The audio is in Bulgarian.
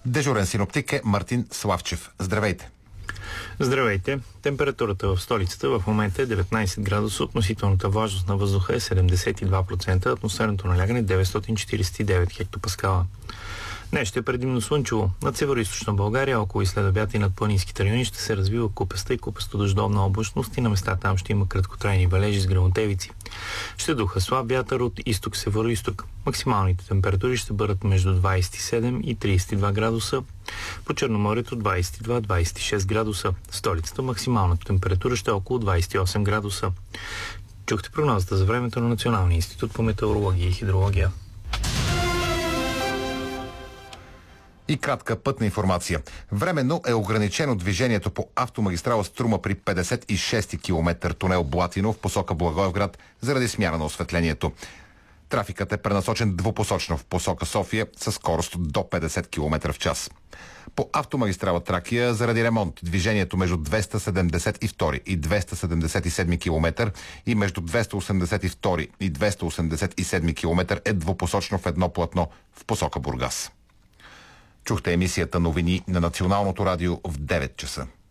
Дежурен синоптик е Мартин Славчев. Здравейте! Здравейте! Температурата в столицата в момента е 19 градуса, относителната влажност на въздуха е 72%, атмосферното налягане 949 хектопаскала. Днес ще е предимно слънчево. Над североизточна България, около и след обяд и над планинските райони ще се развива купеста и купесто-дъждовна облачност и на места там ще има краткотрайни валежи с гръмотевици. Ще духа слаб вятър от изток-североизток. Максималните температури ще бъдат между 27 и 32 градуса. По Черноморието 22-26 градуса. В столицата максималната температура ще е около 28 градуса. Чухте прогнозата за времето на Националния институт по метеорология и хидрология. И кратка пътна информация. Временно е ограничено движението по автомагистрала Струма при 56-ти километър тунел Блатино в посока Благоевград заради смяна на осветлението. Трафикът е пренасочен двупосочно в посока София със скорост до 50 км в час. По автомагистрала Тракия заради ремонт движението между 272 и 277 км и между 282 и 287 км е двупосочно в едно платно в посока Бургас. Чухте емисията новини на Националното радио в 9 часа.